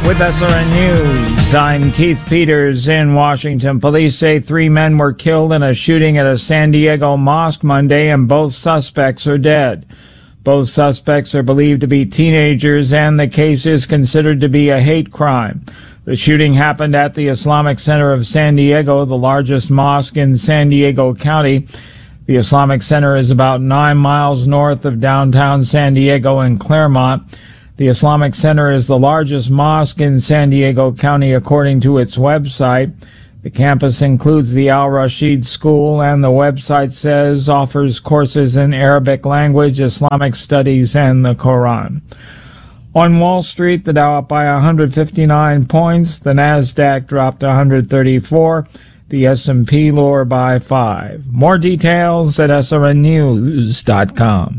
With SRN News, I'm Keith Peters in Washington. Police say 3 men were killed in a shooting at a San Diego mosque Monday, and both suspects are dead. Both suspects are believed to be teenagers, and the case is considered to be a hate crime. The shooting happened at the Islamic Center of San Diego, the largest mosque in San Diego County. The Islamic Center is about 9 miles north of downtown San Diego in Claremont. The Islamic Center is the largest mosque in San Diego County according to its website. The campus includes the Al-Rashid School, and the website says offers courses in Arabic language, Islamic studies, and the Quran. On Wall Street, the Dow up by 159 points, the Nasdaq dropped 134, the S&P lower by 5. More details at srnnews.com.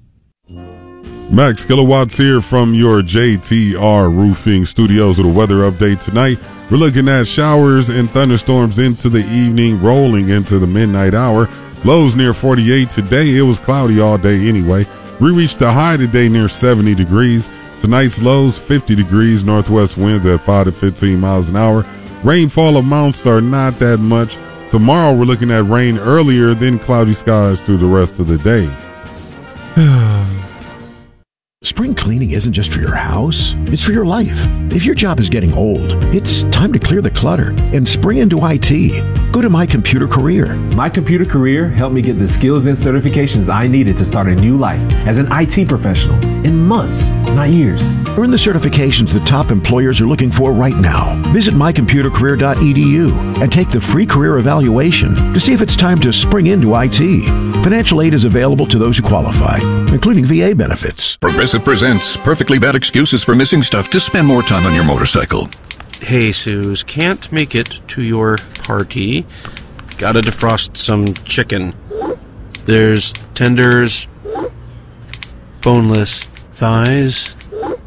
Max Kilowatts here from your JTR Roofing Studios with a weather update tonight. We're looking at showers and thunderstorms into the evening, rolling into the midnight hour. Lows near 48 today. It was cloudy all day anyway. We reached a high today near 70 degrees. Tonight's lows 50 degrees. Northwest winds at 5 to 15 miles an hour. Rainfall amounts are not that much. Tomorrow we're looking at rain earlier, then cloudy skies through the rest of the day. Spring cleaning isn't just for your house, it's for your life. If your job is getting old, it's time to clear the clutter and spring into IT. Go to My Computer Career. My Computer Career helped me get the skills and certifications I needed to start a new life as an IT professional in months, not years. Earn the certifications that top employers are looking for right now. Visit mycomputercareer.edu and take the free career evaluation to see if it's time to spring into IT. Financial aid is available to those who qualify, including VA benefits. Progressive presents Perfectly Bad Excuses for Missing Stuff to Spend More Time on Your Motorcycle. Hey, Suze, can't make it to your party. Gotta defrost some chicken. There's tenders, boneless thighs.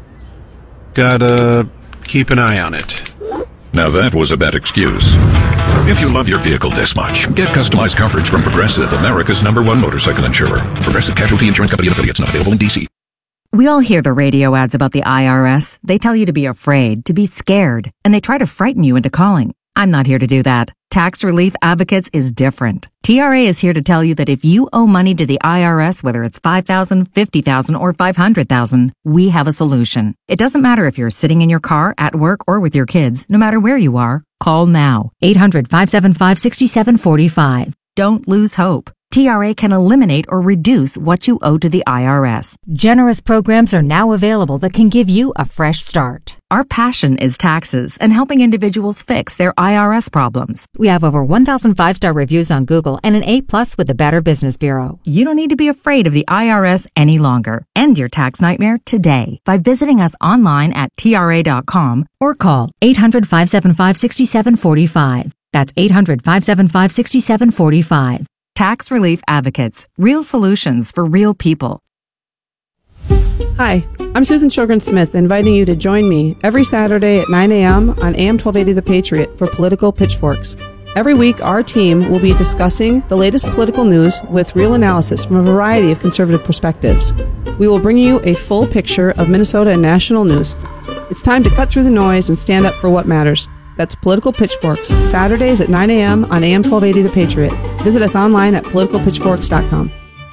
Gotta keep an eye on it. Now that was a bad excuse. If you love your vehicle this much, get customized coverage from Progressive, America's #1 motorcycle insurer. Progressive Casualty Insurance Company and affiliates, not available in D.C. We all hear the radio ads about the IRS. They tell you to be afraid, to be scared, and they try to frighten you into calling. I'm not here to do that. Tax Relief Advocates is different. TRA is here to tell you that if you owe money to the IRS, whether it's $5,000, $50,000, or $500,000, we have a solution. It doesn't matter if you're sitting in your car, at work, or with your kids. No matter where you are, call now. 800-575-6745. Don't lose hope. TRA can eliminate or reduce what you owe to the IRS. Generous programs are now available that can give you a fresh start. Our passion is taxes and helping individuals fix their IRS problems. We have over 1,000 5-star reviews on Google and an A+ with the Better Business Bureau. You don't need to be afraid of the IRS any longer. End your tax nightmare today by visiting us online at TRA.com or call 800-575-6745. That's 800-575-6745. Tax Relief Advocates. Real solutions for real people. Hi, I'm Susan Sjogren-Smith, inviting you to join me every Saturday at 9 a.m. on AM 1280 The Patriot for Political Pitchforks. Every week, our team will be discussing the latest political news with real analysis from a variety of conservative perspectives. We will bring you a full picture of Minnesota and national news. It's time to cut through the noise and stand up for what matters. That's Political Pitchforks, Saturdays at 9 a.m. on AM 1280 The Patriot. Visit us online at politicalpitchforks.com.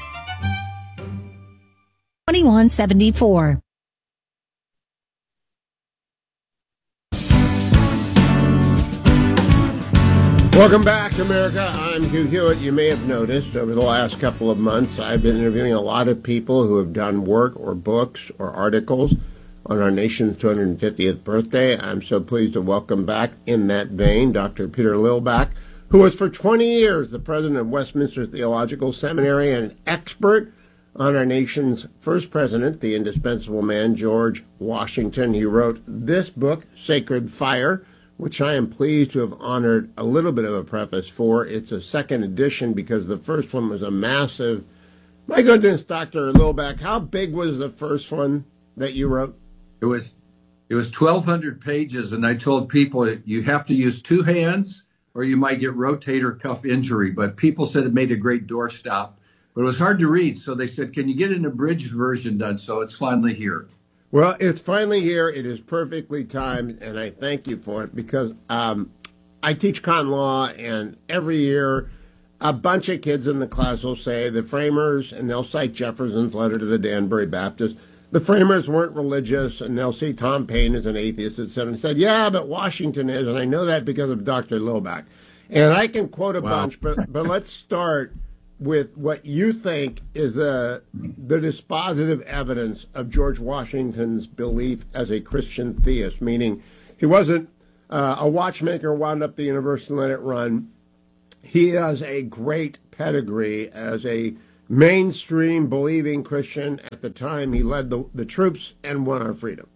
2174. Welcome back, America. I'm Hugh Hewitt. You may have noticed over the last couple of months I've been interviewing a lot of people who have done work or books or articles on our nation's 250th birthday. I'm so pleased to welcome back, in that vein, Dr. Peter Lilback, who was for 20 years the president of Westminster Theological Seminary and an expert on our nation's first president, the indispensable man, George Washington. He wrote this book, Sacred Fire, which I am pleased to have honored a little bit of a preface for. It's a second edition because the first one was a massive... My goodness, Dr. Lilback, how big was the first one that you wrote? It was 1,200 pages, and I told people you have to use two hands or you might get rotator cuff injury. But people said it made a great doorstop. But it was hard to read, so they said, can you get an abridged version done? So it's finally here. Well, it's finally here. It is perfectly timed, and I thank you for it because I teach con law, and every year a bunch of kids in the class will say the framers, and they'll cite Jefferson's letter to the Danbury Baptist. The framers weren't religious, and they'll see Tom Paine as an atheist, etc. And said, yeah, but Washington is, and I know that because of Dr. Lilback. And I can quote a bunch, but let's start with what you think is the dispositive evidence of George Washington's belief as a Christian theist, meaning he wasn't a watchmaker, wound up the universe and let it run. He has a great pedigree as a mainstream believing Christian. At the time, he led the troops and won our freedom.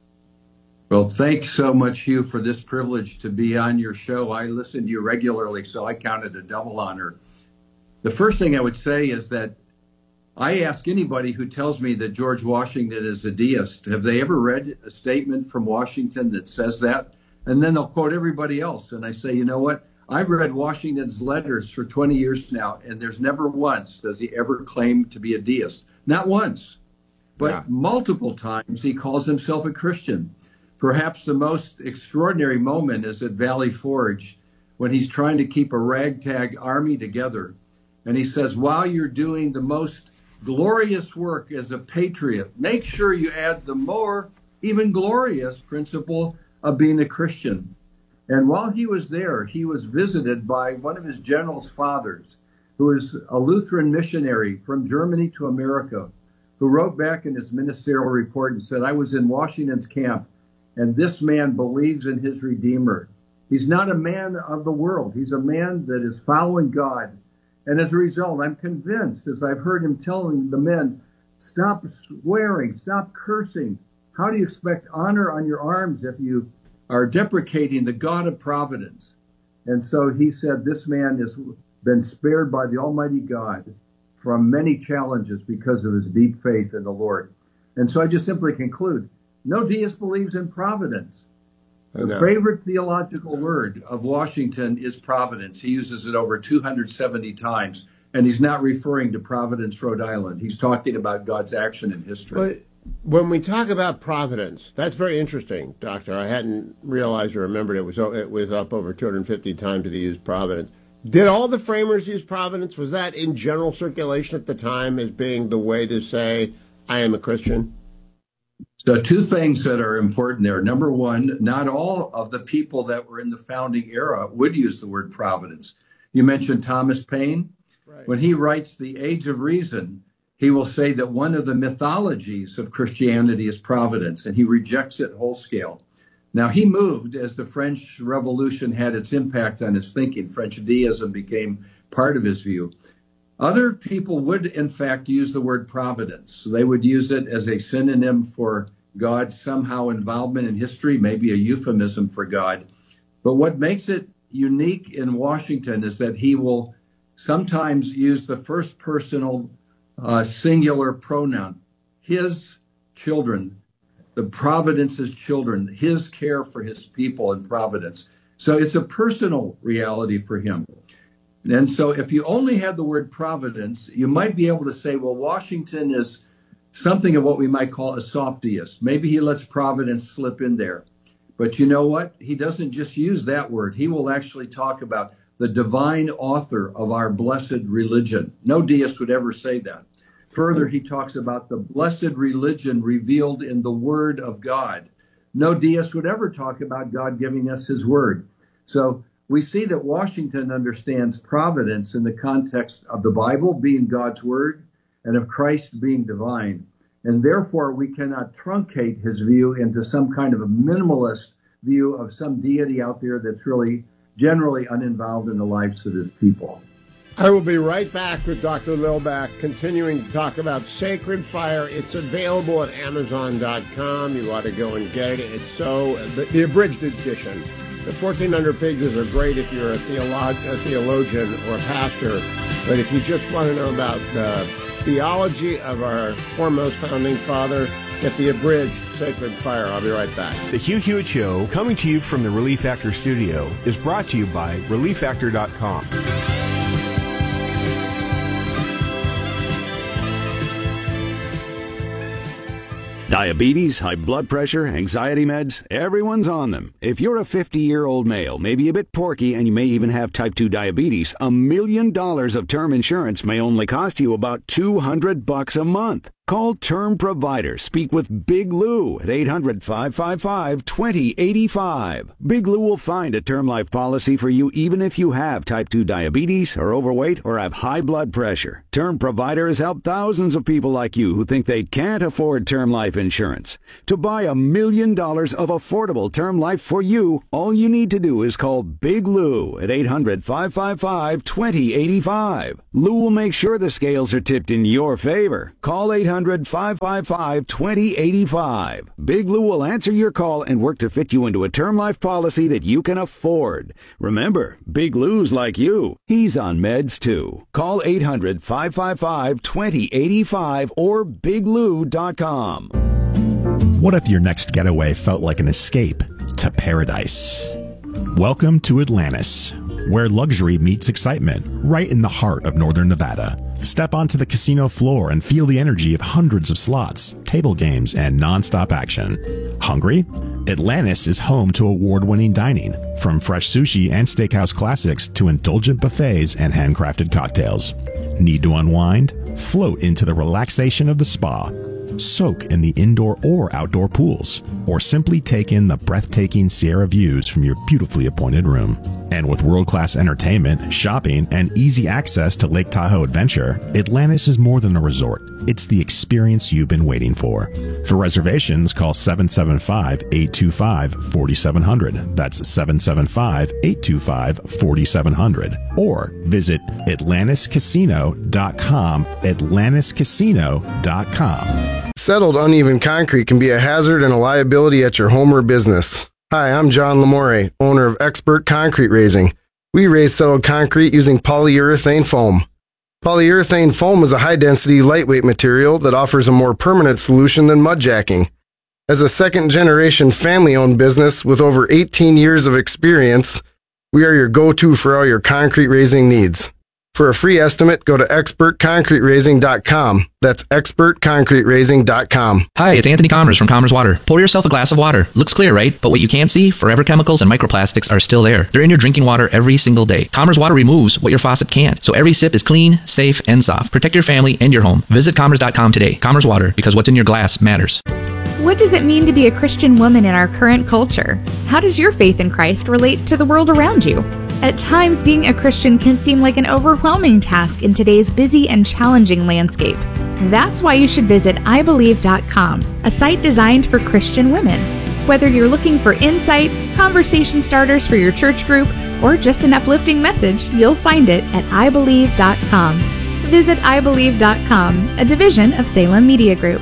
Well, thanks so much, Hugh, for this privilege to be on your show. I listen to you regularly, so I count it a double honor. The first thing I would say is that I ask anybody who tells me that George Washington is a deist, have they ever read a statement from Washington that says that? And then they'll quote everybody else. And I say, you know what? I've read Washington's letters for 20 years now, and there's never once does he ever claim to be a deist. Not once, but multiple times he calls himself a Christian. Perhaps the most extraordinary moment is at Valley Forge when he's trying to keep a ragtag army together. And he says, while you're doing the most glorious work as a patriot, make sure you add the more even glorious principle of being a Christian. And while he was there, he was visited by one of his general's fathers, who is a Lutheran missionary from Germany to America, who wrote back in his ministerial report and said, I was in Washington's camp, and this man believes in his Redeemer. He's not a man of the world. He's a man that is following God. And as a result, I'm convinced, as I've heard him telling the men, stop swearing, stop cursing. How do you expect honor on your arms if you are deprecating the God of providence? And so he said, this man has been spared by the Almighty God from many challenges because of his deep faith in the Lord. And so I just simply conclude, no deist believes in providence. The favorite theological word of Washington is providence. He uses it over 270 times, and he's not referring to Providence, Rhode Island. He's talking about God's action in history. But when we talk about providence, that's very interesting, Doctor. I hadn't realized or remembered it was up over 250 times that he used providence. Did all the framers use providence? Was that in general circulation at the time as being the way to say, I am a Christian? So two things that are important there. Number one, not all of the people that were in the founding era would use the word providence. You mentioned Thomas Paine. Right. When he writes The Age of Reason, he will say that one of the mythologies of Christianity is providence, and he rejects it whole scale. Now, he moved as the French Revolution had its impact on his thinking. French deism became part of his view. Other people would, in fact, use the word providence. They would use it as a synonym for God's somehow involvement in history, maybe a euphemism for God. But what makes it unique in Washington is that he will sometimes use the first personal singular pronoun, his children, the providence's children, his care for his people and providence. So it's a personal reality for him. And so if you only had the word providence, you might be able to say, well, Washington is something of what we might call a soft deist. Maybe he lets providence slip in there. But you know what? He doesn't just use that word. He will actually talk about the divine author of our blessed religion. No deist would ever say that. Further, he talks about the blessed religion revealed in the word of God. No deist would ever talk about God giving us his word. So we see that Washington understands providence in the context of the Bible being God's word and of Christ being divine. And therefore, we cannot truncate his view into some kind of a minimalist view of some deity out there that's really generally uninvolved in the lives of his people. I will be right back with Dr. Lilback, continuing to talk about Sacred Fire. It's available at Amazon.com. You ought to go and get it. It's the abridged edition. The 1,400 pages are great if you're a theologian or a pastor, but if you just want to know about the theology of our foremost founding father, get the abridged Sacred Fire. I'll be right back. The Hugh Hewitt Show, coming to you from the Relief Factor studio, is brought to you by ReliefFactor.com. Diabetes, high blood pressure, anxiety meds, everyone's on them. If you're a 50-year-old male, maybe a bit porky, and you may even have type 2 diabetes, $1 million of term insurance may only cost you about $200 a month. Call Term Provider. Speak with Big Lou at 800-555-2085. Big Lou will find a term life policy for you even if you have type 2 diabetes, are overweight, or have high blood pressure. Term Provider has helped thousands of people like you who think they can't afford term life insurance. To buy $1 million of affordable term life for you, all you need to do is call Big Lou at 800-555-2085. Lou will make sure the scales are tipped in your favor. Call 800-555-2085. Big Lou will answer your call and work to fit you into a term life policy that you can afford. Remember, Big Lou's like you. He's on meds too. Call 800-555-2085 or biglou.com. What if your next getaway felt like an escape to paradise? Welcome to Atlantis, where luxury meets excitement, right in the heart of northern Nevada. Step onto the casino floor and feel the energy of hundreds of slots, table games, and non-stop action. Hungry? Atlantis is home to award-winning dining, from fresh sushi and steakhouse classics to indulgent buffets and handcrafted cocktails. Need to unwind? Float into the relaxation of the spa. Soak in the indoor or outdoor pools, or simply take in the breathtaking Sierra views from your beautifully appointed room. And with world-class entertainment, shopping, and easy access to Lake Tahoe Adventure, Atlantis is more than a resort. It's the experience you've been waiting for. For reservations, call 775-825-4700. That's 775-825-4700. Or visit AtlantisCasino.com, AtlantisCasino.com. Settled uneven concrete can be a hazard and a liability at your home or business. Hi, I'm John Lamore, owner of Expert Concrete Raising. We raise settled concrete using polyurethane foam. Polyurethane foam is a high-density, lightweight material that offers a more permanent solution than mud jacking. As a second-generation family-owned business with over 18 years of experience, we are your go-to for all your concrete raising needs. For a free estimate, go to expertconcreteraising.com. That's expertconcreteraising.com. Hi, it's Anthony Commerce from Commerce Water. Pour yourself a glass of water. Looks clear, right? But what you can't see, forever chemicals and microplastics are still there. They're in your drinking water every single day. Commerce Water removes what your faucet can't. So every sip is clean, safe, and soft. Protect your family and your home. Visit commerce.com today. Commerce Water, because what's in your glass matters. What does it mean to be a Christian woman in our current culture? How does your faith in Christ relate to the world around you? At times, being a Christian can seem like an overwhelming task in today's busy and challenging landscape. That's why you should visit ibelieve.com, a site designed for Christian women. Whether you're looking for insight, conversation starters for your church group, or just an uplifting message, you'll find it at ibelieve.com. Visit ibelieve.com, a division of Salem Media Group.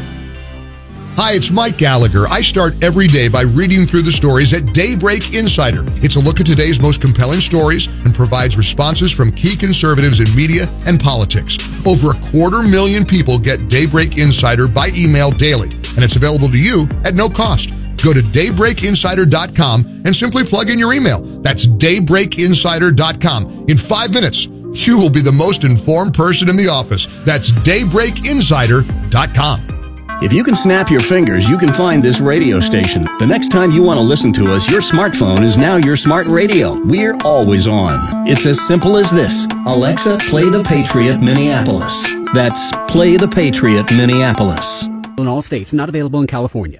Hi, it's Mike Gallagher. I start every day by reading through the stories at Daybreak Insider. It's a look at today's most compelling stories and provides responses from key conservatives in media and politics. Over 250,000 people get Daybreak Insider by email daily, and it's available to you at no cost. Go to daybreakinsider.com and simply plug in your email. That's daybreakinsider.com. In 5 minutes, you will be the most informed person in the office. That's daybreakinsider.com. If you can snap your fingers, you can find this radio station. The next time you want to listen to us, your smartphone is now your smart radio. We're always on. It's as simple as this. Alexa, play the Patriot Minneapolis. That's Play the Patriot Minneapolis. In all states, not available in California.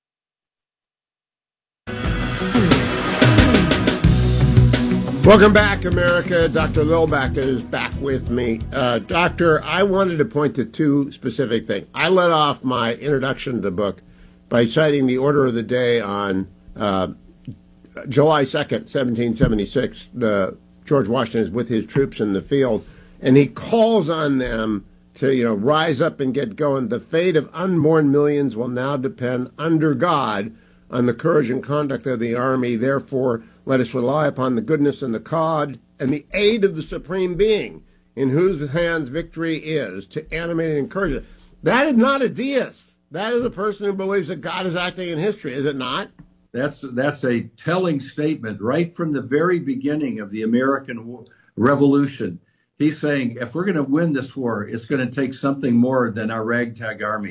Welcome back, America. Dr. Lilback is back with me. Doctor, I wanted to point to two specific things. I led off my introduction to the book by citing the order of the day on July 2nd, 1776. George Washington is with his troops in the field, and he calls on them to, rise up and get going. The fate of unborn millions will now depend under God on the courage and conduct of the army. Therefore, let us rely upon the goodness and the cause and the aid of the Supreme Being, in whose hands victory is, to animate and encourage it. That is not a deist. That is a person who believes that God is acting in history, is it not? That's a telling statement right from the very beginning of the American Revolution. He's saying, if we're going to win this war, it's going to take something more than our ragtag army.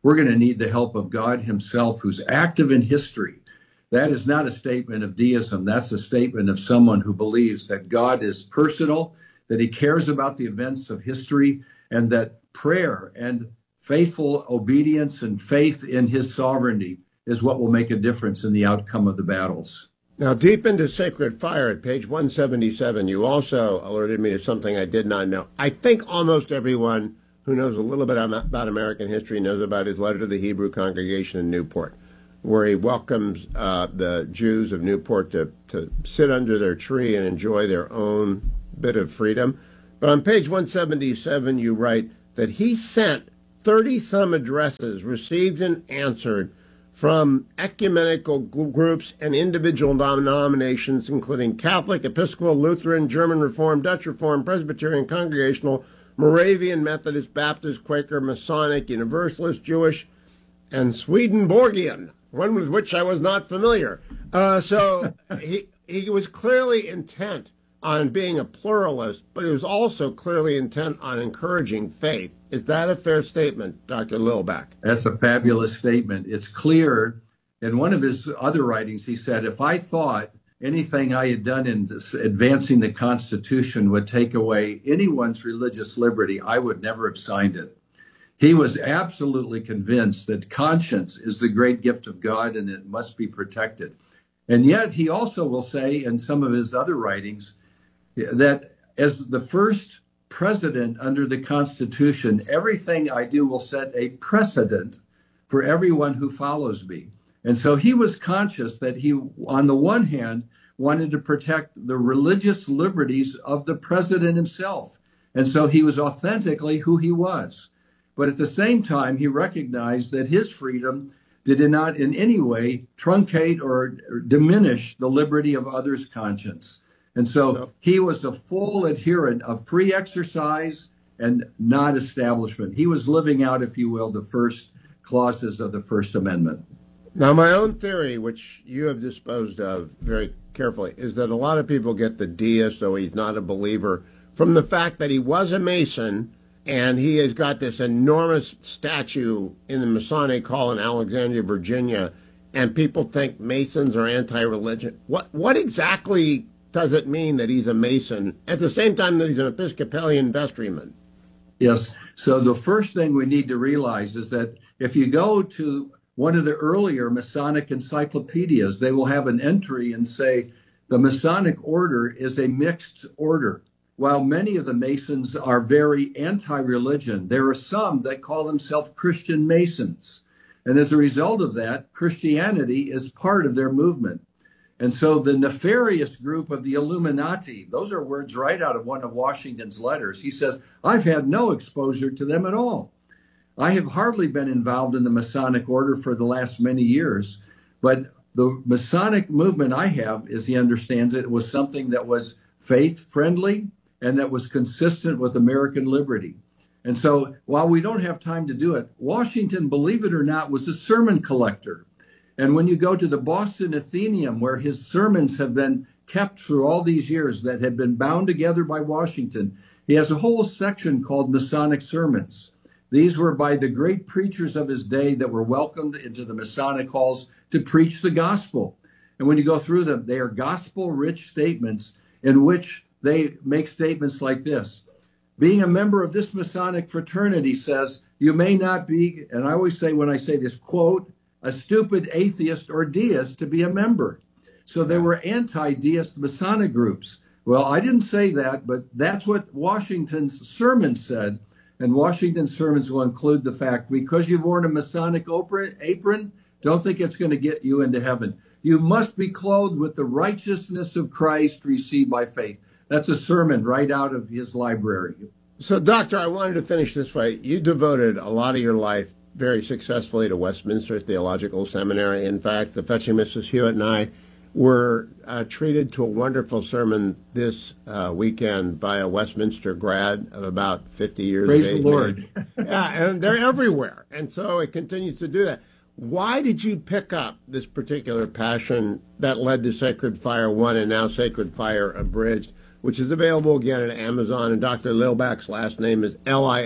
we're going to need the help of God himself, who's active in history. That is not a statement of deism. That's a statement of someone who believes that God is personal, that he cares about the events of history, and that prayer and faithful obedience and faith in his sovereignty is what will make a difference in the outcome of the battles. Now, deep into Sacred Fire at page 177, you also alerted me to something I did not know. I think almost everyone who knows a little bit about American history knows about his letter to the Hebrew congregation in Newport, where he welcomes the Jews of Newport to sit under their tree and enjoy their own bit of freedom. But on page 177, you write that he sent 30-some addresses received and answered from ecumenical groups and individual denominations, including Catholic, Episcopal, Lutheran, German Reformed, Dutch Reformed, Presbyterian, Congregational, Moravian, Methodist, Baptist, Quaker, Masonic, Universalist, Jewish, and Swedenborgian, one with which I was not familiar. So he was clearly intent on being a pluralist, but he was also clearly intent on encouraging faith. Is that a fair statement, Dr. Lilback? That's a fabulous statement. It's clear. In one of his other writings, he said, if I thought anything I had done in advancing the Constitution would take away anyone's religious liberty, I would never have signed it. He was absolutely convinced that conscience is the great gift of God and it must be protected. And yet he also will say in some of his other writings that as the first president under the Constitution, everything I do will set a precedent for everyone who follows me. And so he was conscious that he, on the one hand, wanted to protect the religious liberties of the president himself. And so he was authentically who he was. But at the same time, he recognized that his freedom did not in any way truncate or diminish the liberty of others' conscience. And so he was a full adherent of free exercise and not establishment. He was living out, if you will, the first clauses of the First Amendment. Now, my own theory, which you have disposed of very carefully, is that a lot of people get the deist, though he's not a believer, from the fact that he was a Mason and he has got this enormous statue in the Masonic Hall in Alexandria, Virginia, and people think Masons are anti-religion. What exactly does it mean that he's a Mason at the same time that he's an Episcopalian vestryman? Yes. So the first thing we need to realize is that if you go to one of the earlier Masonic encyclopedias, they will have an entry and say the Masonic order is a mixed order. While many of the Masons are very anti-religion, there are some that call themselves Christian Masons. And as a result of that, Christianity is part of their movement. And so the nefarious group of the Illuminati, those are words right out of one of Washington's letters. He says, I've had no exposure to them at all. I have hardly been involved in the Masonic order for the last many years, but the Masonic movement I have, as he understands it, was something that was faith-friendly and that was consistent with American liberty. And so while we don't have time to do it, Washington, believe it or not, was a sermon collector. And when you go to the Boston Athenaeum, where his sermons have been kept through all these years that have been bound together by Washington, he has a whole section called Masonic Sermons. These were by the great preachers of his day that were welcomed into the Masonic halls to preach the gospel. And when you go through them, they are gospel-rich statements in which they make statements like this. Being a member of this Masonic fraternity says, you may not be, and I always say when I say this, quote, a stupid atheist or deist to be a member. So there were anti-deist Masonic groups. Well, I didn't say that, but that's what Washington's sermon said. And Washington's sermons will include the fact, because you've worn a Masonic apron, don't think it's going to get you into heaven. You must be clothed with the righteousness of Christ received by faith. That's a sermon right out of his library. So, Doctor, I wanted to finish this way. You devoted a lot of your life very successfully to Westminster Theological Seminary. In fact, the fetching Mrs. Hewitt and I were treated to a wonderful sermon this weekend by a Westminster grad of about 50 years Praise of age. the Lord. Yeah, and they're everywhere. And so it continues to do that. Why did you pick up this particular passion that led to Sacred Fire 1 and now Sacred Fire Abridged? which is available again at Amazon. And Dr. Lillback's last name is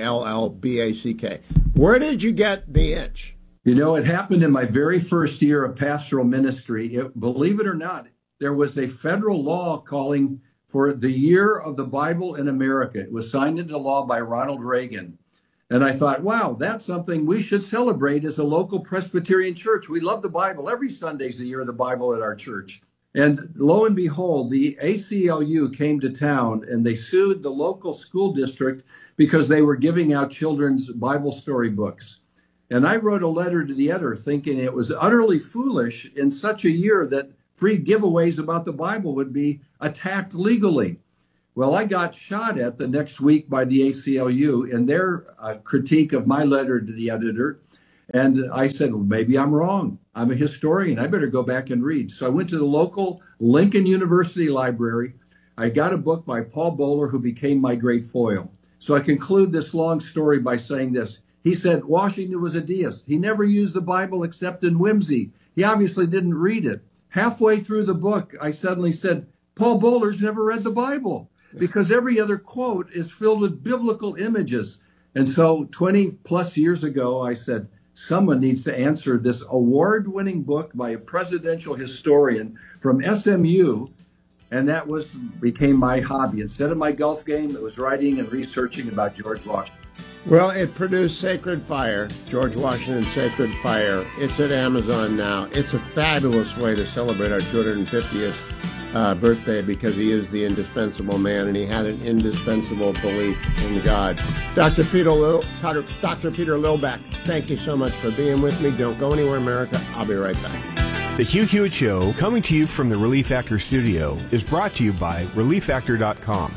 Lillback. Where did you get the itch? You know, it happened in my very first year of pastoral ministry. Believe it or not, there was a federal law calling for the Year of the Bible in America. It was signed into law by Ronald Reagan. And I thought, wow, that's something we should celebrate as a local Presbyterian church. We love the Bible. Every Sunday's the Year of the Bible at our church. And lo and behold, the ACLU came to town and they sued the local school district because they were giving out children's Bible story books. And I wrote a letter to the editor thinking it was utterly foolish in such a year that free giveaways about the Bible would be attacked legally. Well, I got shot at the next week by the ACLU in their critique of my letter to the editor. And I said, well, maybe I'm wrong. I'm a historian. I better go back and read. So I went to the local Lincoln University library. I got a book by Paul Bowler, who became my great foil. So I conclude this long story by saying this. He said Washington was a deist. He never used the Bible except in whimsy. He obviously didn't read it. Halfway through the book, I suddenly said, Paul Bowler's never read the Bible because every other quote is filled with biblical images. And so 20 plus years ago, I said, someone needs to answer this award-winning book by a presidential historian from SMU. And that became my hobby. Instead of my golf game, it was writing and researching about George Washington. Well, it produced Sacred Fire, George Washington Sacred Fire. It's at Amazon now. It's a fabulous way to celebrate our 250th birthday because he is the indispensable man and he had an indispensable belief in God. Dr. Peter Lillback, thank you so much for being with me. Don't go anywhere, America. I'll be right back. The Hugh Hewitt Show, coming to you from the Relief Factor studio, is brought to you by ReliefFactor.com.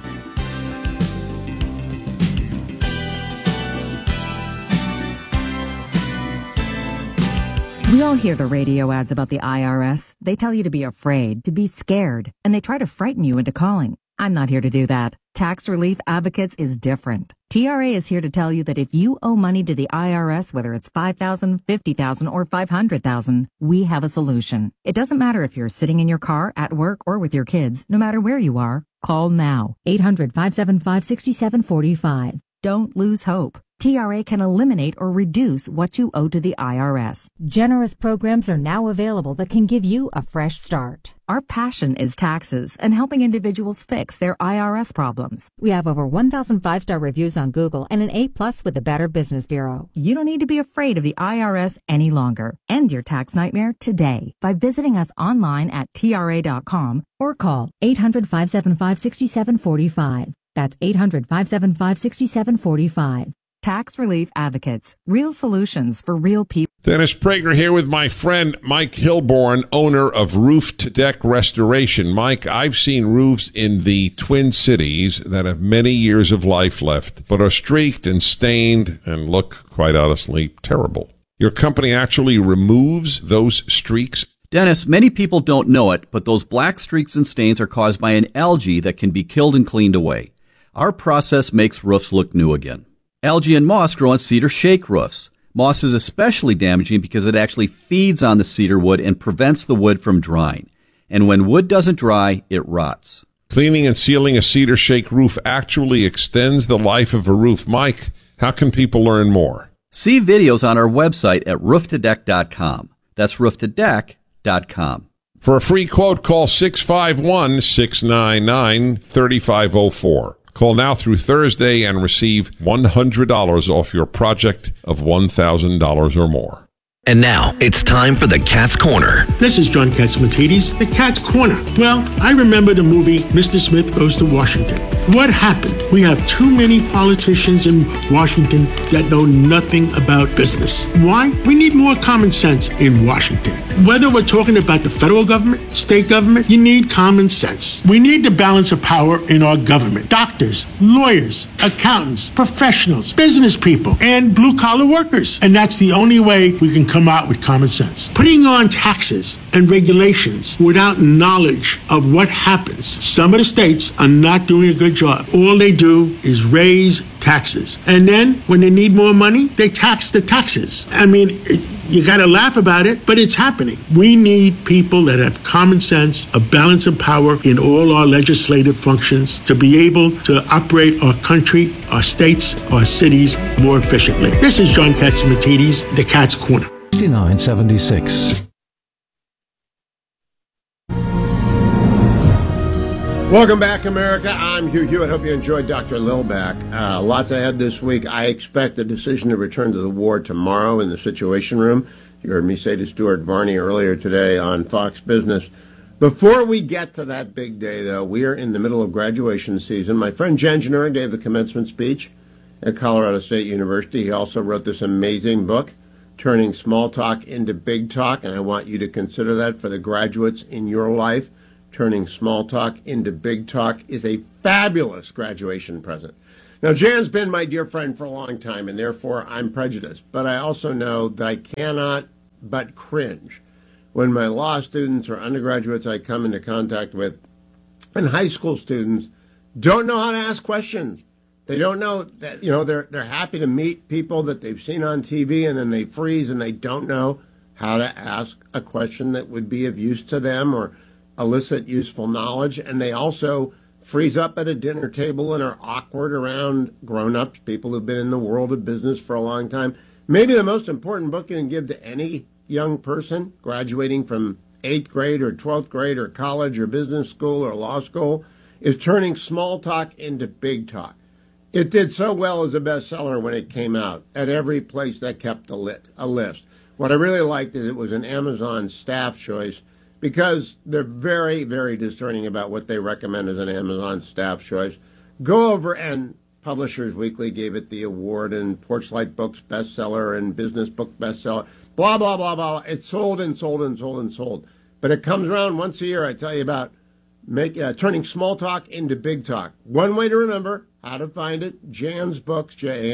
We all hear the radio ads about the IRS. They tell you to be afraid, to be scared, and they try to frighten you into calling. I'm not here to do that. Tax Relief Advocates is different. TRA is here to tell you that if you owe money to the IRS, whether it's $5,000, $50,000, or $500,000, we have a solution. It doesn't matter if you're sitting in your car, at work, or with your kids. No matter where you are, call now. 800-575-6745. Don't lose hope. TRA can eliminate or reduce what you owe to the IRS. Generous programs are now available that can give you a fresh start. Our passion is taxes and helping individuals fix their IRS problems. We have over 1,000 5-star reviews on Google and an A+ with the Better Business Bureau. You don't need to be afraid of the IRS any longer. End your tax nightmare today by visiting us online at TRA.com or call 800-575-6745. That's 800-575-6745. Tax Relief Advocates. Real solutions for real people. Dennis Prager here with my friend Mike Hilborn, owner of Roof to Deck Restoration. Mike, I've seen roofs in the Twin Cities that have many years of life left, but are streaked and stained and look, quite honestly, terrible. Your company actually removes those streaks? Dennis, many people don't know it, but those black streaks and stains are caused by an algae that can be killed and cleaned away. Our process makes roofs look new again. Algae and moss grow on cedar shake roofs. Moss is especially damaging because it actually feeds on the cedar wood and prevents the wood from drying. And when wood doesn't dry, it rots. Cleaning and sealing a cedar shake roof actually extends the life of a roof. Mike, how can people learn more? See videos on our website at rooftodeck.com. That's rooftodeck.com. For a free quote, call 651-699-3504. Call now through Thursday and receive $100 off your project of $1,000 or more. And now, it's time for the Cat's Corner. This is John Catsimatidis, the Cat's Corner. Well, I remember the movie Mr. Smith Goes to Washington. What happened? We have too many politicians in Washington that know nothing about business. Why? We need more common sense in Washington. Whether we're talking about the federal government, state government, you need common sense. We need the balance of power in our government. Doctors, lawyers, accountants, professionals, business people, and blue-collar workers. And that's the only way we can come out with common sense. Putting on taxes and regulations without knowledge of what happens. Some of the states are not doing a good job. All they do is raise taxes. And then when they need more money, they tax the taxes. I mean, you got to laugh about it, but it's happening. We need people that have common sense, a balance of power in all our legislative functions to be able to operate our country, our states, our cities more efficiently. This is John Catsimatidis, The Cat's Corner. 6976. Welcome back, America. I'm Hugh Hewitt. Hope you enjoyed Dr. Lilback. Lots ahead this week. I expect a decision to return to the war tomorrow in the Situation Room. You heard me say to Stuart Varney earlier today on Fox Business. Before we get to that big day, though, we are in the middle of graduation season. My friend Jen Janura gave the commencement speech at Colorado State University. He also wrote this amazing book, Turning Small Talk into Big Talk, and I want you to consider that for the graduates in your life. Turning Small Talk into Big Talk is a fabulous graduation present. Now, Jan's been my dear friend for a long time, and therefore I'm prejudiced. But I also know that I cannot but cringe when my law students or undergraduates I come into contact with and high school students don't know how to ask questions. They don't know that, they're happy to meet people that they've seen on TV, and then they freeze and they don't know how to ask a question that would be of use to them or elicit useful knowledge, and they also freeze up at a dinner table and are awkward around grown-ups, people who've been in the world of business for a long time. Maybe the most important book you can give to any young person graduating from 8th grade or 12th grade or college or business school or law school is Turning Small Talk into Big Talk. It did so well as a bestseller when it came out at every place that kept a list. What I really liked is it was an Amazon staff choice, because they're very, very discerning about what they recommend as an Amazon staff choice. Go over, and Publishers Weekly gave it the award, and Porchlight Books bestseller, and Business Book bestseller, blah, blah, blah, blah. It's sold and sold and sold and sold. But it comes around once a year. I tell you about turning small talk into big talk. One way to remember how to find it, Jan's Books,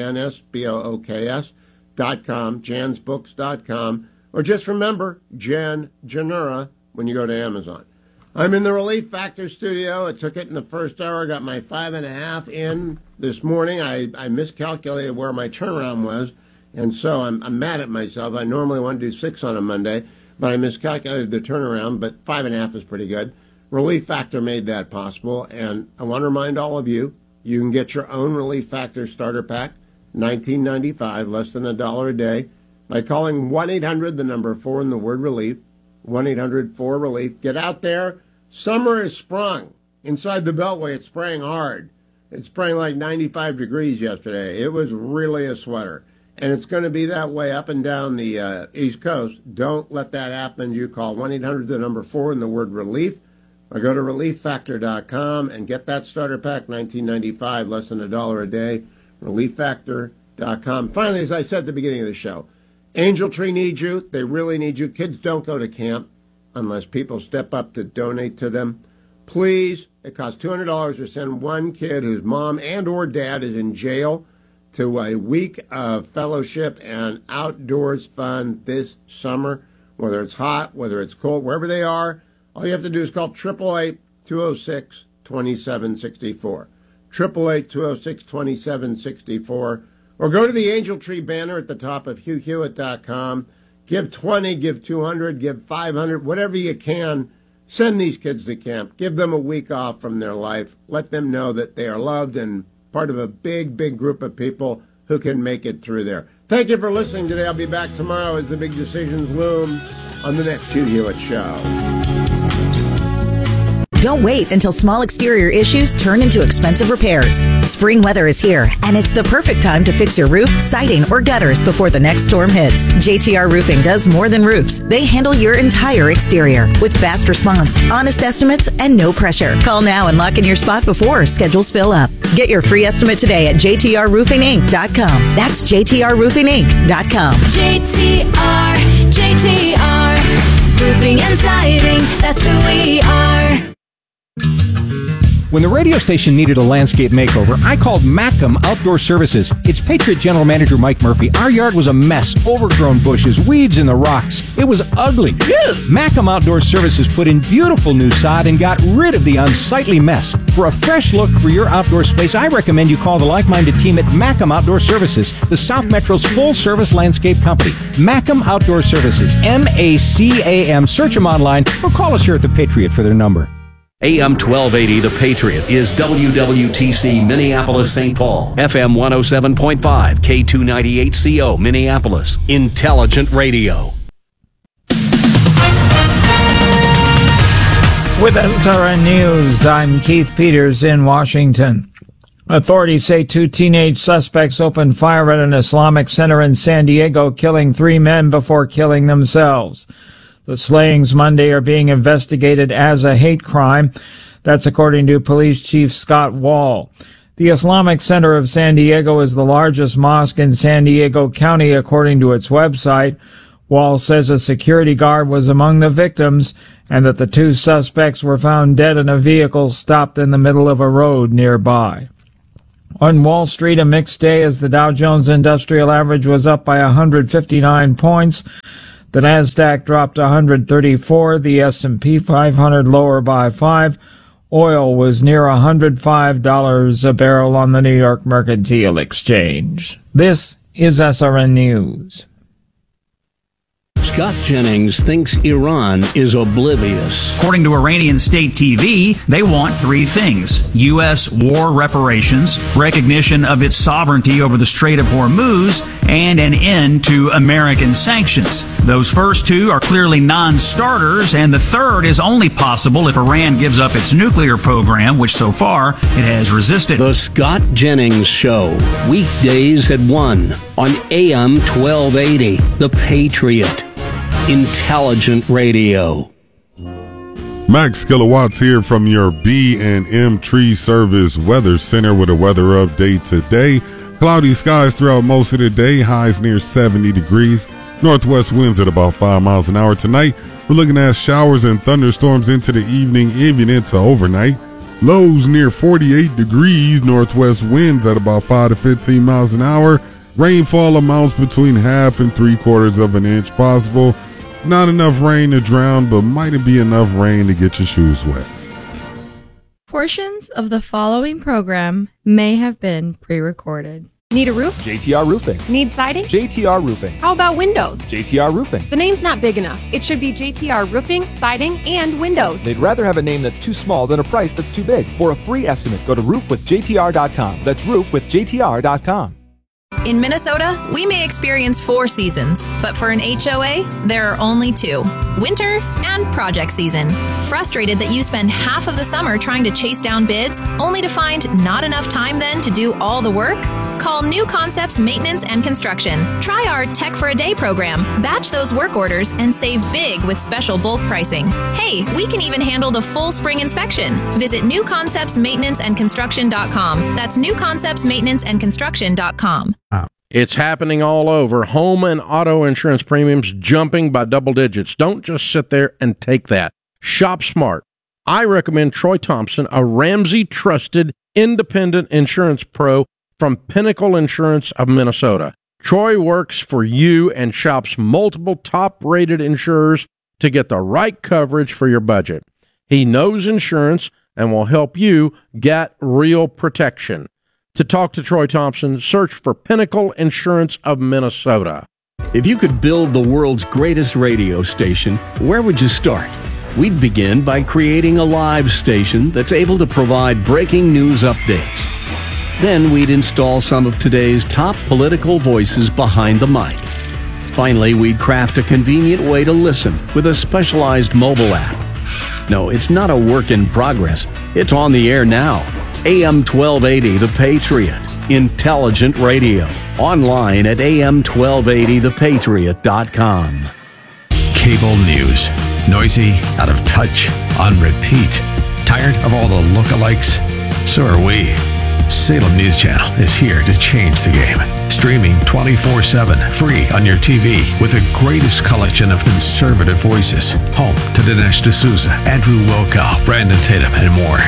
JANSBOOKS.com, jansbooks.com, or just remember Jen Janura when you go to Amazon. I'm in the Relief Factor studio. I took it in the first hour, got my 5.5 in this morning. I miscalculated where my turnaround was, and so I'm mad at myself. I normally want to do 6 on a Monday, but I miscalculated the turnaround, but 5.5 is pretty good. Relief Factor made that possible, and I want to remind all of you, you can get your own Relief Factor starter pack, $19.95, less than $1 a day, by calling 1-800, the number 4 and the word relief, 1-800-4-RELIEF. Get out there. Summer is sprung. Inside the Beltway, it's spraying hard. It's spraying like 95 degrees yesterday. It was really a sweater. And it's going to be that way up and down the East Coast. Don't let that happen. You call 1-800, the number 4 and the word relief, or go to relieffactor.com and get that starter pack, $19.95, less than $1 a day, relieffactor.com. Finally, as I said at the beginning of the show, Angel Tree needs you. They really need you. Kids don't go to camp unless people step up to donate to them. Please, it costs $200 to send one kid whose mom and or dad is in jail to a week of fellowship and outdoors fun this summer, whether it's hot, whether it's cold, wherever they are. All you have to do is call 888-206-2764. 888-206-2764. Or go to the Angel Tree banner at the top of HughHewitt.com. Give 20, give 200, give 500, whatever you can. Send these kids to camp. Give them a week off from their life. Let them know that they are loved and part of a big, big group of people who can make it through there. Thank you for listening today. I'll be back tomorrow as the big decisions loom on the next Hugh Hewitt Show. Don't wait until small exterior issues turn into expensive repairs. Spring weather is here, and it's the perfect time to fix your roof, siding, or gutters before the next storm hits. JTR Roofing does more than roofs. They handle your entire exterior with fast response, honest estimates, and no pressure. Call now and lock in your spot before schedules fill up. Get your free estimate today at jtrroofinginc.com. That's jtrroofinginc.com. JTR Roofing and Siding, that's who we are. When the radio station needed a landscape makeover, I called Macam Outdoor Services. It's Patriot General Manager Mike Murphy. Our yard was a mess, overgrown bushes, weeds in the rocks. It was ugly. Macam Outdoor Services put in beautiful new sod and got rid of the unsightly mess. For a fresh look for your outdoor space, I recommend you call the like-minded team at Macam Outdoor Services, the South Metro's full-service landscape company. Macam Outdoor Services, M-A-C-A-M. Search them online or call us here at The Patriot for their number. AM 1280 The Patriot is WWTC Minneapolis St. Paul, FM 107.5, K298CO Minneapolis, Intelligent Radio. With SRN News, I'm Keith Peters in Washington. Authorities say 2 teenage suspects opened fire at an Islamic center in San Diego, killing 3 men before killing themselves. The slayings Monday are being investigated as a hate crime. That's according to Police Chief Scott Wall. The Islamic Center of San Diego is the largest mosque in San Diego County, according to its website. Wall says a security guard was among the victims and that the 2 suspects were found dead in a vehicle stopped in the middle of a road nearby. On Wall Street, a mixed day as the Dow Jones Industrial Average was up by 159 points. The Nasdaq dropped 134, the S&P 500 lower by 5. Oil was near $105 a barrel on the New York Mercantile Exchange. This is SRN News. Scott Jennings thinks Iran is oblivious. According to Iranian state TV, they want 3 things: U.S. war reparations, recognition of its sovereignty over the Strait of Hormuz, and an end to American sanctions. Those first 2 are clearly non-starters, and the third is only possible if Iran gives up its nuclear program, which so far it has resisted. The Scott Jennings Show, weekdays at 1 on AM 1280, The Patriot. Intelligent Radio. Max Kilowatts here from your B&M Tree Service Weather Center with a weather update today. Cloudy skies throughout most of the day, highs near 70 degrees. Northwest winds at about 5 miles an hour. Tonight, we're looking at showers and thunderstorms into the evening, even into overnight. Lows near 48 degrees. Northwest winds at about 5 to 15 miles an hour. Rainfall amounts between 1/2 and 3/4 of an inch possible. Not enough rain to drown, but might it be enough rain to get your shoes wet. Portions of the following program may have been pre-recorded. Need a roof? JTR Roofing. Need siding? JTR Roofing. How about windows? JTR Roofing. The name's not big enough. It should be JTR Roofing, Siding, and Windows. They'd rather have a name that's too small than a price that's too big. For a free estimate, go to roofwithjtr.com. That's roofwithjtr.com. In Minnesota, we may experience 4 seasons, but for an HOA, there are only 2. Winter and project season. Frustrated that you spend half of the summer trying to chase down bids, only to find not enough time then to do all the work? Call New Concepts Maintenance and Construction. Try our Tech for a Day program. Batch those work orders and save big with special bulk pricing. Hey, we can even handle the full spring inspection. Visit newconceptsmaintenanceandconstruction.com. That's newconceptsmaintenanceandconstruction.com. It's happening all over. Home and auto insurance premiums jumping by double digits. Don't just sit there and take that. Shop smart. I recommend Troy Thompson, a Ramsey-trusted independent insurance pro from Pinnacle Insurance of Minnesota. Troy works for you and shops multiple top-rated insurers to get the right coverage for your budget. He knows insurance and will help you get real protection. To talk to Troy Thompson, search for Pinnacle Insurance of Minnesota. If you could build the world's greatest radio station, where would you start? We'd begin by creating a live station that's able to provide breaking news updates. Then we'd install some of today's top political voices behind the mic. Finally, we'd craft a convenient way to listen with a specialized mobile app. No, it's not a work in progress. It's on the air now. AM 1280 The Patriot. Intelligent radio. Online at am1280thepatriot.com. Cable news. Noisy, out of touch, on repeat. Tired of all the lookalikes? So are we. Salem News Channel is here to change the game. Streaming 24/7, free on your TV, with the greatest collection of conservative voices. Home to Dinesh D'Souza, Andrew Wilkow, Brandon Tatum, and more.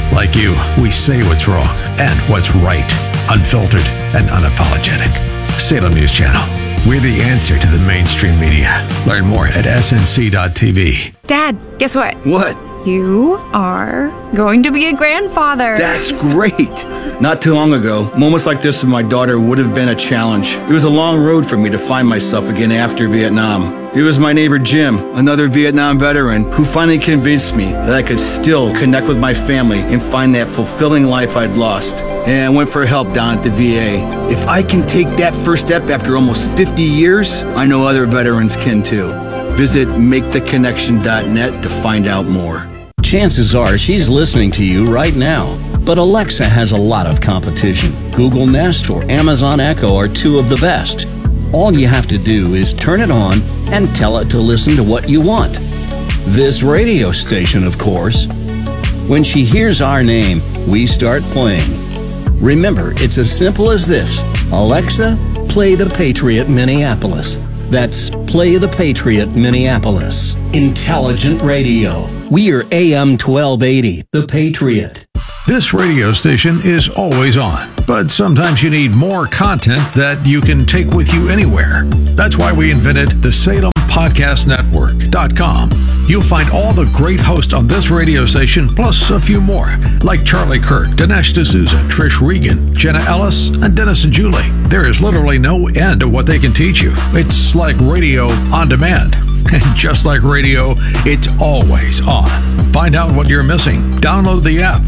Like you, we say what's wrong and what's right. Unfiltered and unapologetic. Salem News Channel. We're the answer to the mainstream media. Learn more at snc.tv. Dad, guess what? What? You are going to be a grandfather. That's great. Not too long ago, moments like this with my daughter would have been a challenge. It was a long road for me to find myself again after Vietnam. It was my neighbor Jim, another Vietnam veteran, who finally convinced me that I could still connect with my family and find that fulfilling life I'd lost. And I went for help down at the VA. If I can take that first step after almost 50 years, I know other veterans can too. Visit MakeTheConnection.net to find out more. Chances are she's listening to you right now. But Alexa has a lot of competition. Google Nest or Amazon Echo are two of the best. All you have to do is turn it on and tell it to listen to what you want. This radio station, of course. When she hears our name, we start playing. Remember, it's as simple as this. Alexa, play the Patriot Minneapolis. That's Play the Patriot Minneapolis. Intelligent radio. We are AM 1280, The Patriot. This radio station is always on, but sometimes you need more content that you can take with you anywhere. That's why we invented the SalemPodcastNetwork.com. You'll find all the great hosts on this radio station, plus a few more, like Charlie Kirk, Dinesh D'Souza, Trish Regan, Jenna Ellis, and Dennis and Julie. There is literally no end to what they can teach you. It's like radio on demand. And just like radio, it's always on. Find out what you're missing. Download the app,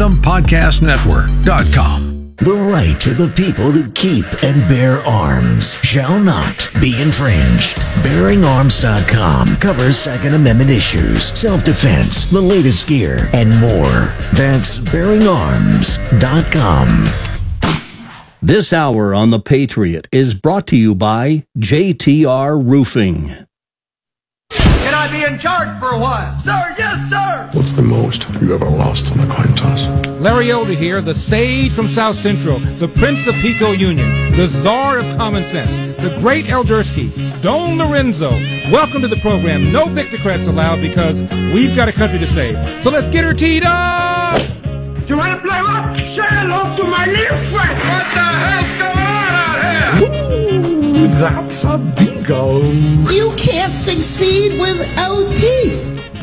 SalemPodcastNetwork.com. The right of the people to keep and bear arms shall not be infringed. BearingArms.com covers Second Amendment issues, self-defense, the latest gear, and more. That's BearingArms.com. This hour on The Patriot is brought to you by JTR Roofing. Can I be in charge for a while? Sir, yes, sir! What's the most you ever lost on a coin toss? Larry Elder here, the sage from South Central, the Prince of Pico Union, the czar of common sense, the great Eldersky, Don Lorenzo. Welcome to the program. No Victocrats allowed because we've got a country to save. So let's get her teed up! You want to play what? Say hello to my little friend! What the hell's going on out here? Ooh, that's a bingo. You can't succeed without teeth.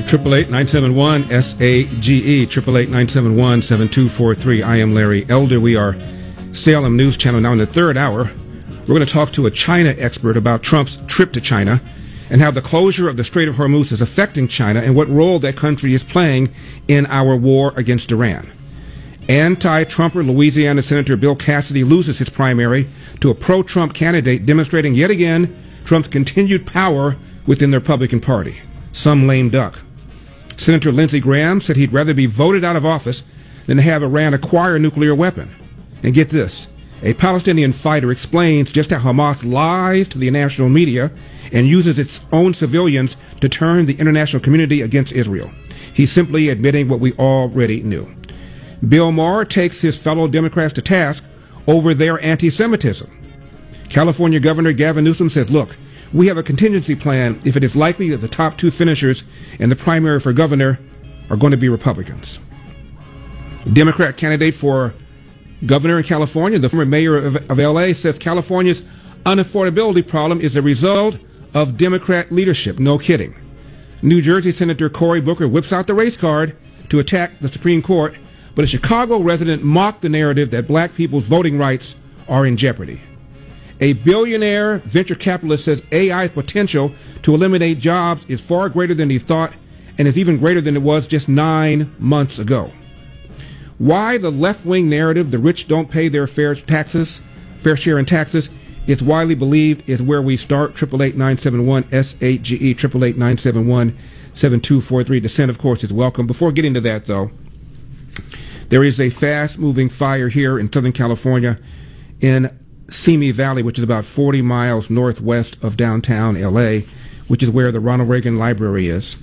888-971-SAGE, 888-971-7243. I am Larry Elder. We are Salem News Channel. Now in the third hour, we're going to talk to a China expert about Trump's trip to China and how the closure of the Strait of Hormuz is affecting China and what role that country is playing in our war against Iran. Anti-Trumper Louisiana Senator Bill Cassidy loses his primary to a pro-Trump candidate, demonstrating yet again Trump's continued power within the Republican Party. Some lame duck. Senator Lindsey Graham said he'd rather be voted out of office than to have Iran acquire a nuclear weapon. And get this, a Palestinian fighter explains just how Hamas lies to the national media and uses its own civilians to turn the international community against Israel. He's simply admitting what we already knew. Bill Maher takes his fellow Democrats to task over their anti-Semitism. California Governor Gavin Newsom says, look, we have a contingency plan if it is likely that the top two finishers in the primary for governor are going to be Republicans. Democrat candidate for governor in California, the former mayor of L.A., says California's unaffordability problem is a result of Democrat leadership. No kidding. New Jersey Senator Cory Booker whips out the race card to attack the Supreme Court, but a Chicago resident mocked the narrative that black people's voting rights are in jeopardy. A billionaire venture capitalist says AI's potential to eliminate jobs is far greater than he thought and is even greater than it was just 9 months ago. Why the left-wing narrative, the rich don't pay their fair share in taxes, is widely believed is where we start. 888-971-SAGE, 888-971-7243. Dissent, of course, is welcome. Before getting to that, though, there is a fast-moving fire here in Southern California in Simi Valley, which is about 40 miles northwest of downtown L.A., which is where the Ronald Reagan Library is.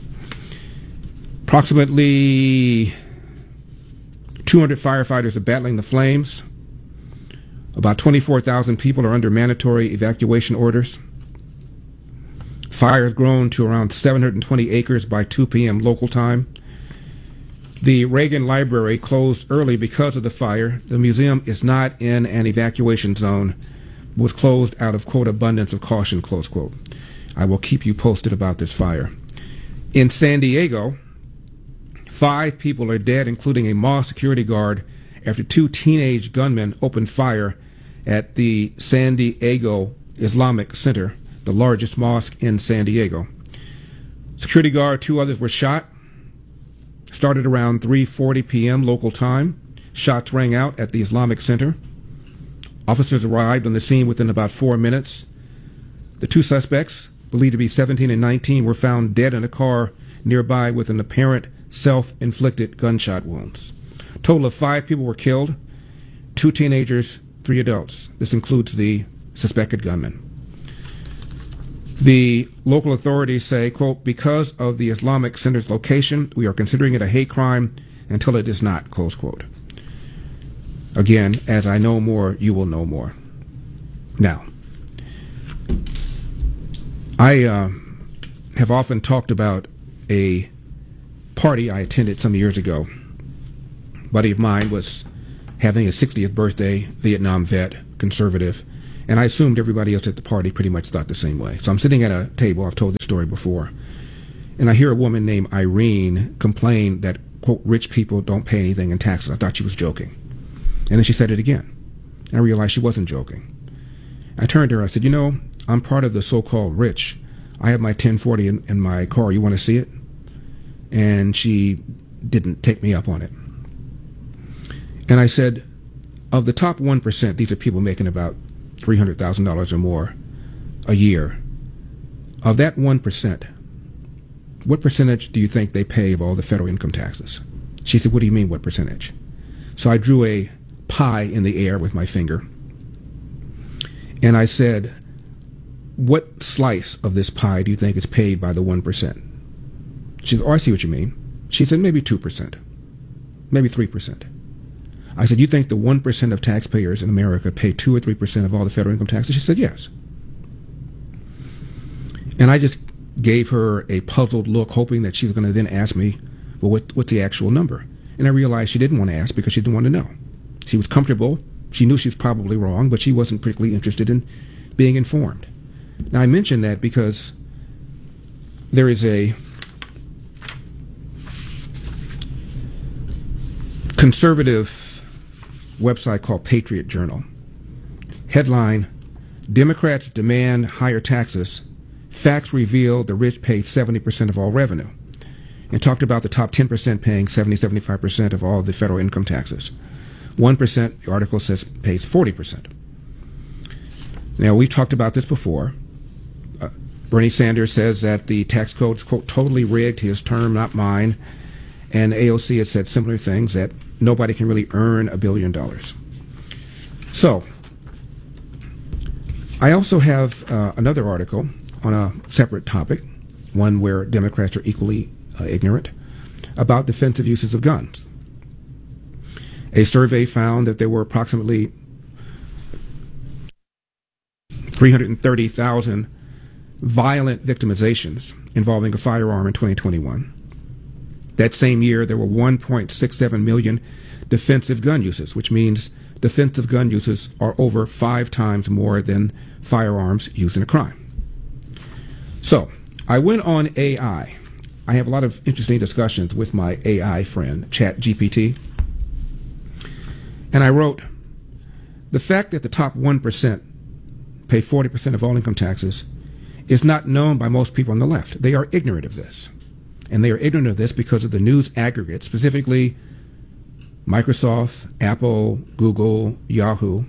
Approximately 200 firefighters are battling the flames. About 24,000 people are under mandatory evacuation orders. Fire has grown to around 720 acres by 2 p.m. local time. The Reagan Library closed early because of the fire. The museum is not in an evacuation zone, was closed out of, quote, abundance of caution, close quote. I will keep you posted about this fire. In San Diego, 5 people are dead, including a mosque security guard, after 2 teenage gunmen opened fire at the San Diego Islamic Center, the largest mosque in San Diego. Security guard, 2 others were shot. Started around 3:40 p.m. local time. Shots rang out at the Islamic Center. Officers arrived on the scene within about 4 minutes. The 2 suspects, believed to be 17 and 19, were found dead in a car nearby with an apparent self-inflicted gunshot wounds. A total of 5 people were killed, 2 teenagers, 3 adults. This includes the suspected gunman. The local authorities say, quote, because of the Islamic Center's location, we are considering it a hate crime until it is not, close quote. Again, as I know more, you will know more. Now, I have often talked about a party I attended some years ago. A buddy of mine was having his 60th birthday, Vietnam vet, conservative, and I assumed everybody else at the party pretty much thought the same way. So I'm sitting at a table, I've told this story before, and I hear a woman named Irene complain that, quote, rich people don't pay anything in taxes. I thought she was joking. And then she said it again. I realized she wasn't joking. I turned to her, I said, you know, I'm part of the so-called rich. I have my 1040 in my car. You want to see it? And she didn't take me up on it. And I said, of the top 1%, these are people making about $300,000 or more a year. Of that 1%, what percentage do you think they pay of all the federal income taxes? She said, what do you mean, what percentage? So I drew a pie in the air with my finger. And I said, what slice of this pie do you think is paid by the 1%? She said, oh, I see what you mean. She said, maybe 2%, maybe 3%. I said, you think the 1% of taxpayers in America pay 2 or 3% of all the federal income taxes? She said, yes. And I just gave her a puzzled look, hoping that she was going to then ask me, well, what's the actual number? And I realized she didn't want to ask because she didn't want to know. She was comfortable. She knew she was probably wrong, but she wasn't particularly interested in being informed. Now, I mention that because there is a conservative website called Patriot Journal. Headline, Democrats demand higher taxes. Facts reveal the rich pay 70% of all revenue. And talked about the top 10% paying 75% of all the federal income taxes. 1%, the article says, pays 40%. Now, we've talked about this before. Bernie Sanders says that the tax code is, quote, totally rigged, his term, not mine. And AOC has said similar things, that nobody can really earn $1 billion. So, I also have another article on a separate topic, one where Democrats are equally ignorant, about defensive uses of guns. A survey found that there were approximately 330,000 violent victimizations involving a firearm in 2021. That same year, there were 1.67 million defensive gun uses, which means defensive gun uses are over 5 times more than firearms used in a crime. So, I went on AI. I have a lot of interesting discussions with my AI friend, ChatGPT. And I wrote, the fact that the top 1% pay 40% of all income taxes is not known by most people on the left. They are ignorant of this. And they are ignorant of this because of the news aggregates, specifically Microsoft, Apple, Google, Yahoo,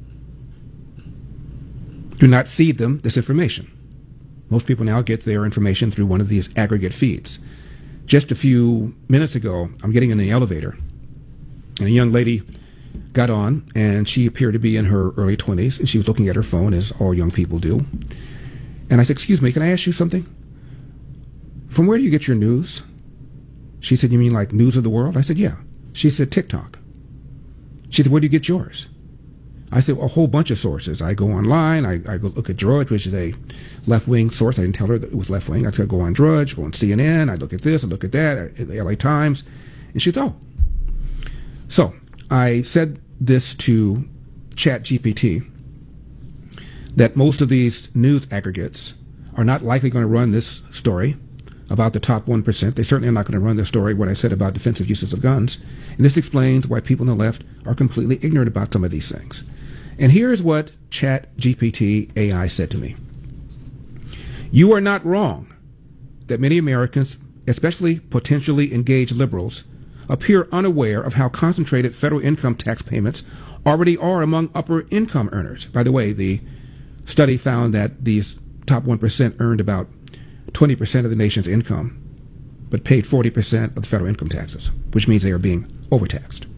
do not feed them this information. Most people now get their information through one of these aggregate feeds. Just a few minutes ago, I'm getting in the elevator, and a young lady got on, and she appeared to be in her early 20s, and she was looking at her phone, as all young people do. And I said, excuse me, can I ask you something? From where do you get your news? She said, you mean like News of the World? I said, yeah. She said, TikTok. She said, where do you get yours? I said, a whole bunch of sources. I go online, I go look at Drudge, which is a left-wing source. I didn't tell her that it was left-wing. I could go on Drudge, go on CNN, I look at this, I look at that, at the LA Times. And she thought, so I said this to ChatGPT, that most of these news aggregates are not likely going to run this story about the top 1%. They certainly are not going to run the story, what I said about defensive uses of guns. And this explains why people on the left are completely ignorant about some of these things. And here's what ChatGPT AI said to me. You are not wrong that many Americans, especially potentially engaged liberals, appear unaware of how concentrated federal income tax payments already are among upper income earners. By the way, the study found that these top 1% earned about 20% of the nation's income, but paid 40% of the federal income taxes, which means they are being overtaxed.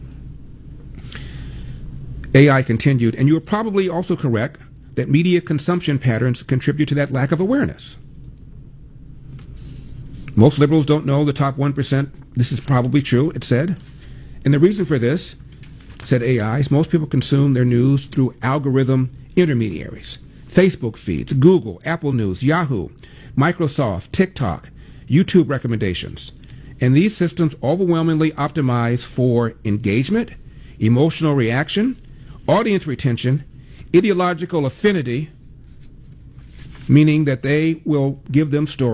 AI continued, and you are probably also correct that media consumption patterns contribute to that lack of awareness. Most liberals don't know the top 1%. This is probably true, it said. And the reason for this, said AI, is most people consume their news through algorithm intermediaries. Facebook feeds, Google, Apple News, Yahoo, Microsoft, TikTok, YouTube recommendations. And these systems overwhelmingly optimize for engagement, emotional reaction, audience retention, ideological affinity, meaning that they will give them stories